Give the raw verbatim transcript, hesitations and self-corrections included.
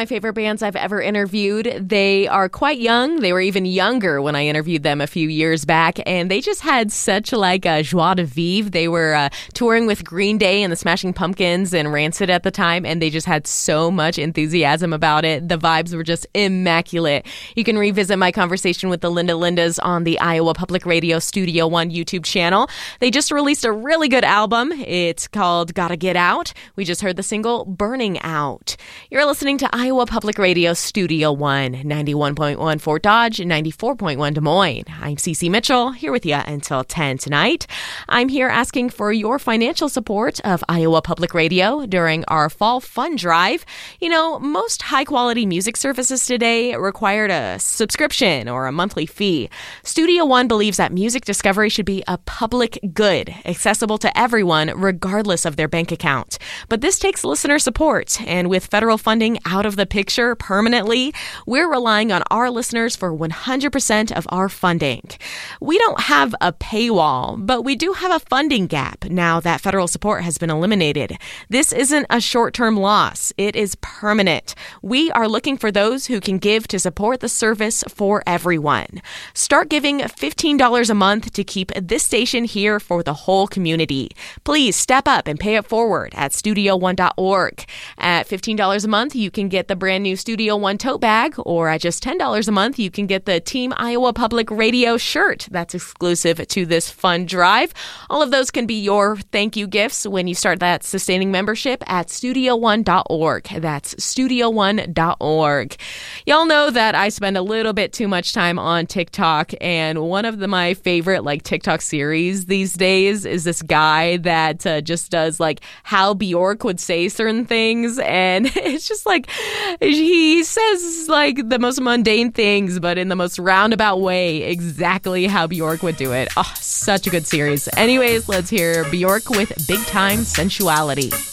my favorite bands I've ever interviewed. They are quite young. They were even younger when I interviewed them a few years back, and they just had such like a joie de vivre. They were uh, touring with Green Day and the Smashing Pumpkins and Rancid at the time, and they just had so much enthusiasm about it. The vibes were just immaculate. You can revisit my conversation with the Linda Lindas on the Iowa Public Radio Studio One YouTube channel. They just released a really good album. It's called Gotta Get Out. We just heard the single Burning Out. You're listening to Iowa Public Radio Studio One, ninety-one point one Fort Dodge, ninety-four point one Des Moines. I'm Cece Mitchell, here with you until ten tonight. I'm here asking for your financial support of Iowa Public Radio during our Fall Fund Drive. You know, most high-quality music services today required a subscription or a monthly fee. Studio One believes that music discovery should be a public good, accessible to everyone regardless of their bank account. But this takes listener support, and with federal funding out of the picture permanently, we're relying on our listeners for one hundred percent of our funding. We don't have a paywall, but we do have a funding gap now that federal support has been eliminated. This isn't a short-term loss. It is permanent. We are looking for those who can give to support the service for everyone. Start giving fifteen dollars a month to keep this station here for the whole community. Please step up and pay it forward at studio one dot org. At fifteen dollars a month, you can get the brand new Studio One tote bag, or at just ten dollars a month, you can get the Team Iowa Public Radio shirt that's exclusive to this fund drive. All of those can be your thank you gifts when you start that sustaining membership at studio one dot org. That's studio one dot org. Y'all know that I spend a little bit too much time on TikTok, and one of the, my favorite like TikTok series these days is this guy that uh, just does like how Bjork would say certain things, and it's just like he says like the most mundane things, but in the most roundabout way, exactly how Bjork would do it. Oh, such a good series. Anyways, let's hear Bjork with Big Time Sensuality.